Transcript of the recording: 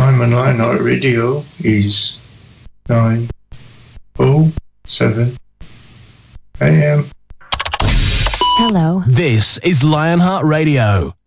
time on Lionheart Radio is 9:07 a.m. Hello. This is Lionheart Radio.